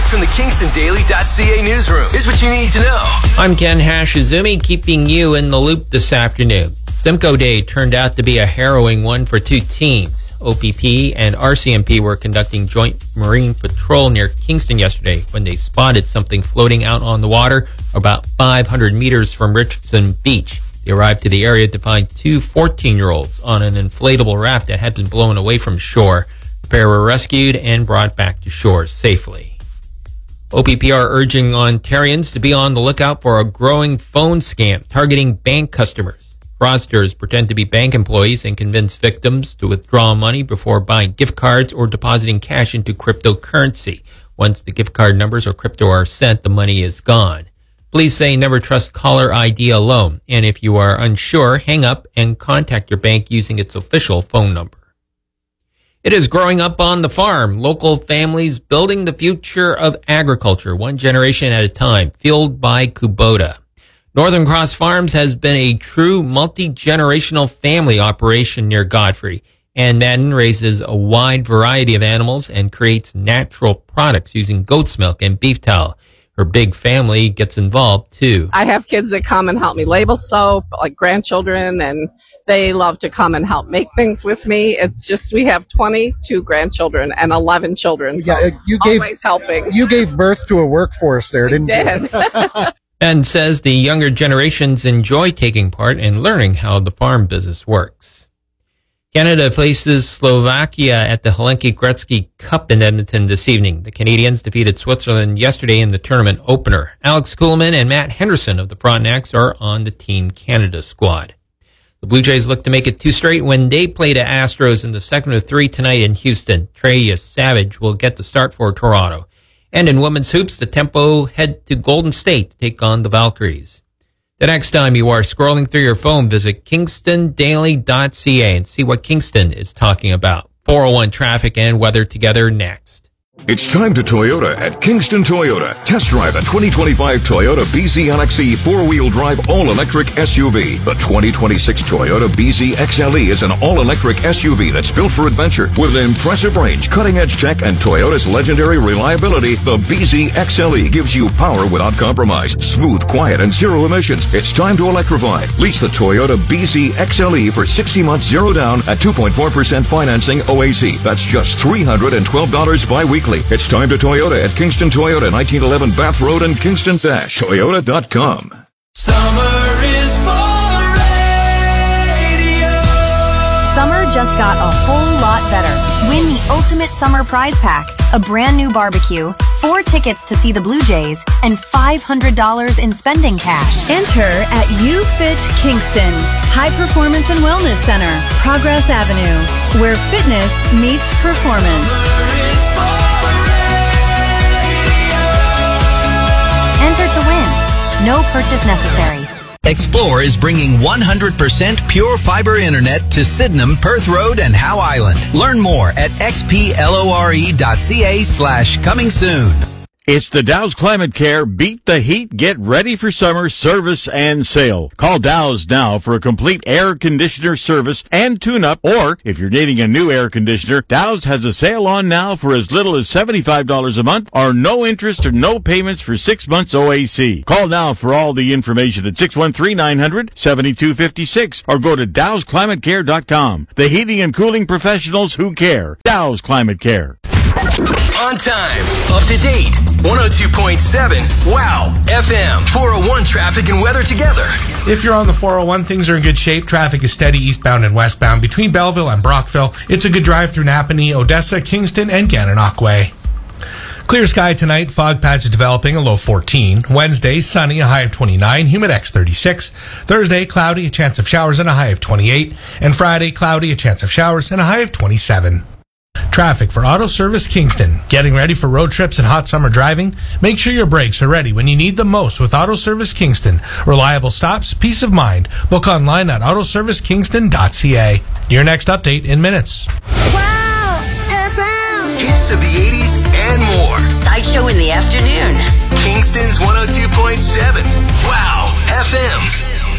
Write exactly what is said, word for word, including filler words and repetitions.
Direct from the Kingston Daily dot C A newsroom. Here's what you need to know. I'm Ken Hashizumi, keeping you in the loop this afternoon. Simcoe Day turned out to be a harrowing one for two teams. O P P and R C M P were conducting joint marine patrol near Kingston yesterday when they spotted something floating out on the water about five hundred meters from Richardson Beach. They arrived to the area to find two fourteen-year-olds on an inflatable raft that had been blown away from shore. The pair were rescued and brought back to shore safely. O P P are urging Ontarians to be on the lookout for a growing phone scam targeting bank customers. Fraudsters pretend to be bank employees and convince victims to withdraw money before buying gift cards or depositing cash into cryptocurrency. Once the gift card numbers or crypto are sent, the money is gone. Police say never trust caller I D alone, and if you are unsure, hang up and contact your bank using its official phone number. It is growing up on the farm, local families building the future of agriculture, one generation at a time, fueled by Kubota. Northern Cross Farms has been a true multi-generational family operation near Godfrey, and Madden raises a wide variety of animals and creates natural products using goat's milk and beef tallow. Her big family gets involved, too. I have kids that come and help me label soap, like grandchildren, and they love to come and help make things with me. It's just, we have twenty-two grandchildren and eleven children, so yeah, you gave, always helping. You gave birth to a workforce there, didn't did. you? And says the younger generations enjoy taking part and learning how the farm business works. Canada faces Slovakia at the Hlinka Gretzky Cup in Edmonton this evening. The Canadians defeated Switzerland yesterday in the tournament opener. Alex Kuhlman and Matt Henderson of the Frontenacs are on the Team Canada squad. The Blue Jays look to make it two straight when they play the Astros in the second of three tonight in Houston. Trey Savage will get the start for Toronto. And in women's hoops, the Tempo head to Golden State to take on the Valkyries. The next time you are scrolling through your phone, visit Kingston Daily dot C A and see what Kingston is talking about. four oh one traffic and weather together next. It's time to Toyota at Kingston Toyota. Test drive the twenty twenty-five Toyota B Z L X E four-wheel drive all-electric S U V. The twenty twenty-six Toyota B Z X L E is an all-electric S U V that's built for adventure. With an impressive range, cutting-edge tech, and Toyota's legendary reliability, the B Z X L E gives you power without compromise. Smooth, quiet, and zero emissions. It's time to electrify. Lease the Toyota B Z X L E for sixty months zero down at two point four percent financing O A C. That's just three hundred twelve dollars bi-weekly. It's time to Toyota at Kingston Toyota, nineteen eleven Bath Road and Kingston Toyota dot com. Summer is for radio. Summer just got a whole lot better. Win the ultimate summer prize pack, a brand new barbecue, four tickets to see the Blue Jays, and five hundred dollars in spending cash. Enter at UFit Kingston, High Performance and Wellness Center, Progress Avenue, where fitness meets performance. Enter to win. No purchase necessary. Explore is bringing one hundred percent pure fiber internet to Sydenham, Perth Road, and Howe Island. Learn more at xplore dot ca slash coming soon. It's the Dow's Climate Care Beat the Heat, Get Ready for Summer service and sale. Call Dow's now for a complete air conditioner service and tune-up, or if you're needing a new air conditioner, Dow's has a sale on now for as little as seventy-five dollars a month or no interest or no payments for six months O A C. Call now for all the information at six one three, nine hundred, seventy-two fifty-six or go to dows climate care dot com. The heating and cooling professionals who care. Dow's Climate Care. On time, up to date, one oh two point seven, wow, F M, four oh one traffic and weather together. If you're on the four oh one, things are in good shape. Traffic is steady eastbound and westbound between Belleville and Brockville. It's a good drive through Napanee, Odessa, Kingston, and Gananoque. Clear sky tonight, fog patches developing, a low fourteen. Wednesday, sunny, a high of twenty-nine, Humidex thirty-six. Thursday, cloudy, a chance of showers and a high of twenty-eight. And Friday, cloudy, a chance of showers and a high of twenty-seven. Traffic for Auto Service Kingston. Getting ready for road trips and hot summer driving? Make sure your brakes are ready when you need them most with Auto Service Kingston. Reliable stops, peace of mind. Book online at auto service kingston dot c a. Your next update in minutes. Wow, F M. Hits of the eighties and more. Sideshow in the afternoon. Kingston's one oh two point seven. Wow, F M.